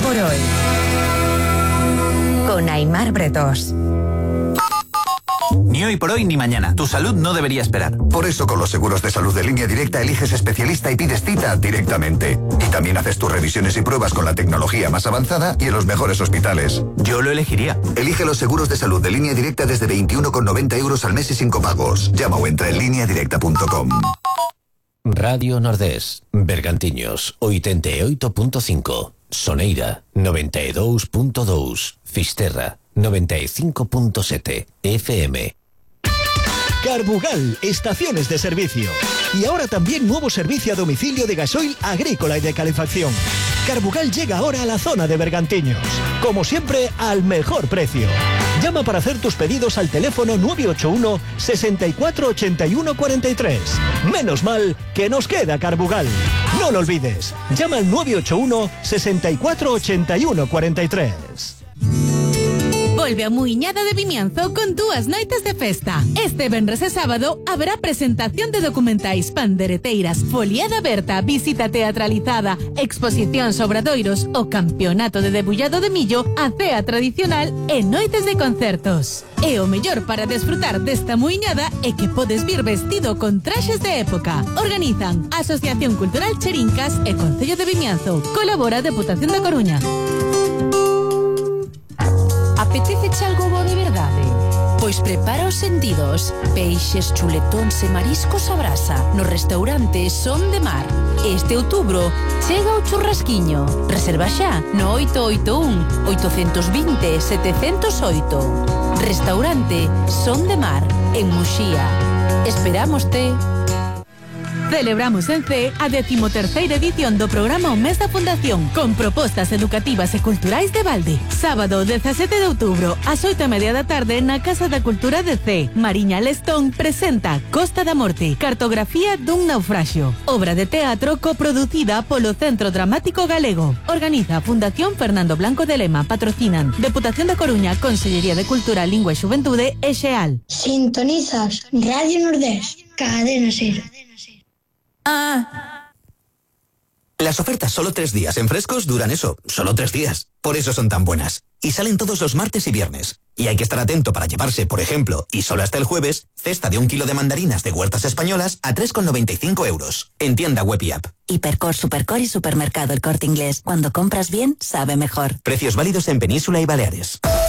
por hoy. Con Aimar Bretos. Ni hoy por hoy ni mañana. Tu salud no debería esperar. Por eso con los seguros de salud de Línea Directa eliges especialista y pides cita directamente. Y también haces tus revisiones y pruebas con la tecnología más avanzada y en los mejores hospitales. Yo lo elegiría. Elige los seguros de salud de Línea Directa desde 21,90 € al mes y sin copagos. Llama o entra en lineadirecta.com. Radio Nordés, Bergantiños, 88.5, Soneira, 92.2, Fisterra, 95.7 FM. Carbugal, estaciones de servicio. Y ahora también nuevo servicio a domicilio de gasoil agrícola y de calefacción. Carbugal llega ahora a la zona de Bergantiños. Como siempre, al mejor precio. Llama para hacer tus pedidos al teléfono 981 64 81 43. Menos mal que nos queda Carbugal. No lo olvides. Llama al 981 64 81 43. Volve a Muiñada de Vimianzo con 2 noites de festa. Este venres e sábado haberá presentación de documentais, pandereteiras, foliada aberta, visita teatralizada, exposicións, obradoiros, o campeonato de debullado de millo, a cea tradicional e noites de concertos. E o mellor para desfrutar desta muiñada é que podes vir vestido con traxes de época. Organizan Asociación Cultural Cherincas e Concello de Vimianzo. Colabora Deputación da Coruña. Apeteceche algo bo de verdade? Pois prepara os sentidos. Peixes, chuletóns e mariscos a brasa no restaurante Son de Mar. Este outubro chega o churrasquiño. Reserva xa no 881 820 708. Restaurante Son de Mar en Muxía. Esperámoste. Celebramos en C a 13ª edición do programa O Mes da Fundación con propostas educativas e culturais de balde. Sábado 17 de outubro ás 8:30 da tarde na Casa da Cultura de C. Mariña Lestón presenta Costa da Morte, cartografía dun naufraxio. Obra de teatro coproducida polo Centro Dramático Galego. Organiza a Fundación Fernando Blanco de Lema. Patrocinan Deputación da Coruña, Consellería de Cultura, Lingua e Xuventude e Xeal. Sintonizas Radio Nordés, Cadena Ser. Las ofertas solo 3 días en Frescos duran eso, solo 3 días. Por eso son tan buenas. Y salen todos los martes y viernes. Y hay que estar atento para llevarse, por ejemplo, y solo hasta el jueves, cesta de 1 kilo de mandarinas de Huertas Españolas a 3,95 €. En tienda web y app. Hipercor, Supercor y Supermercado El Corte Inglés. Cuando compras bien, sabe mejor. Precios válidos en Península y Baleares.